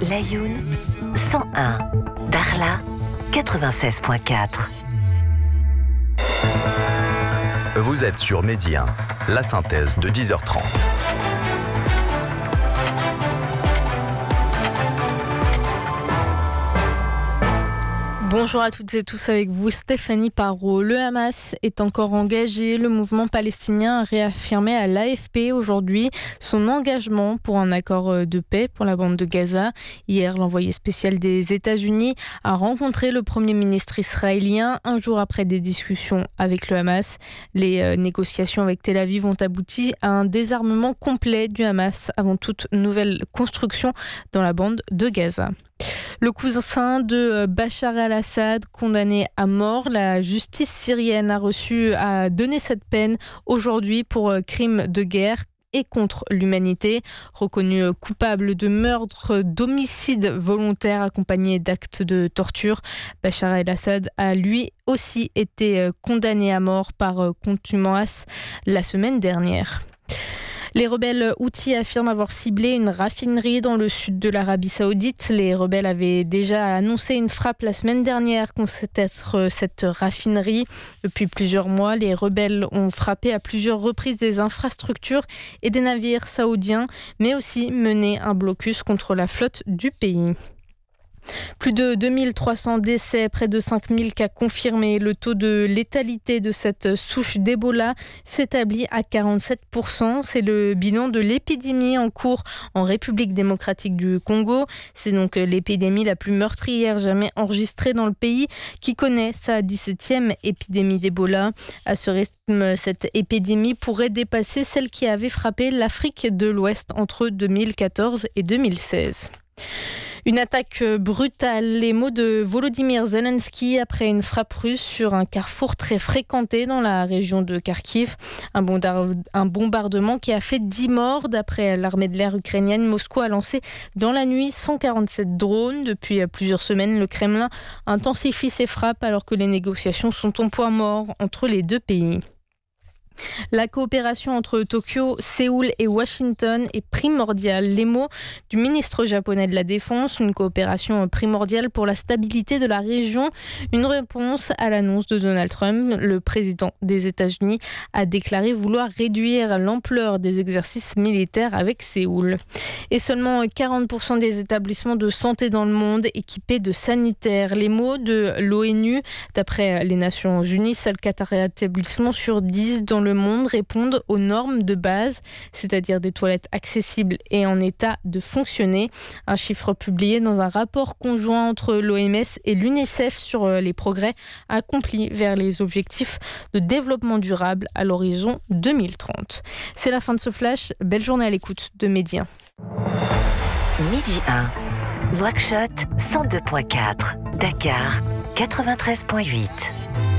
Laayoune 101, Dakhla 96.4. Vous êtes sur Midi 1, la synthèse de 10h30. Bonjour à toutes et tous, avec vous Stéphanie Parot. Le Hamas est encore engagé. Le mouvement palestinien a réaffirmé à l'AFP aujourd'hui son engagement pour un accord de paix pour la bande de Gaza. Hier, l'envoyé spécial des États-Unis a rencontré le Premier ministre israélien un jour après des discussions avec le Hamas. Les négociations avec Tel Aviv ont abouti à un désarmement complet du Hamas avant toute nouvelle construction dans la bande de Gaza. Le cousin de Bachar el-Assad, condamné à mort, la justice syrienne a donné cette peine aujourd'hui pour crime de guerre et contre l'humanité. Reconnu coupable de meurtre, d'homicide volontaire accompagné d'actes de torture, Bachar el-Assad a lui aussi été condamné à mort par contumace la semaine dernière. Les rebelles houthis affirment avoir ciblé une raffinerie dans le sud de l'Arabie Saoudite. Les rebelles avaient déjà annoncé une frappe la semaine dernière contre cette raffinerie. Depuis plusieurs mois, les rebelles ont frappé à plusieurs reprises des infrastructures et des navires saoudiens, mais aussi mené un blocus contre la flotte du pays. Plus de 2300 décès, près de 5000 cas confirmés. Le taux de létalité de cette souche d'Ebola s'établit à 47%. C'est le bilan de l'épidémie en cours en République démocratique du Congo. C'est donc l'épidémie la plus meurtrière jamais enregistrée dans le pays, qui connaît sa 17e épidémie d'Ebola. À ce rythme, cette épidémie pourrait dépasser celle qui avait frappé l'Afrique de l'Ouest entre 2014 et 2016. Une attaque brutale, les mots de Volodymyr Zelensky après une frappe russe sur un carrefour très fréquenté dans la région de Kharkiv. Un bombardement qui a fait 10 morts. D'après l'armée de l'air ukrainienne, Moscou a lancé dans la nuit 147 drones. Depuis plusieurs semaines, le Kremlin intensifie ses frappes alors que les négociations sont au point mort entre les deux pays. La coopération entre Tokyo, Séoul et Washington est primordiale. Les mots du ministre japonais de la Défense, une coopération primordiale pour la stabilité de la région, une réponse à l'annonce de Donald Trump. Le président des États-Unis a déclaré vouloir réduire l'ampleur des exercices militaires avec Séoul. Et seulement 40% des établissements de santé dans le monde équipés de sanitaires. Les mots de l'ONU, d'après les Nations Unies, seuls 4 établissements sur 10 dans le monde répondent aux normes de base, c'est-à-dire des toilettes accessibles et en état de fonctionner. Un chiffre publié dans un rapport conjoint entre l'OMS et l'UNICEF sur les progrès accomplis vers les objectifs de développement durable à l'horizon 2030. C'est la fin de ce flash. Belle journée à l'écoute de Midi 1. Midi 1, Nouakchott 102.4, Dakar 93.8.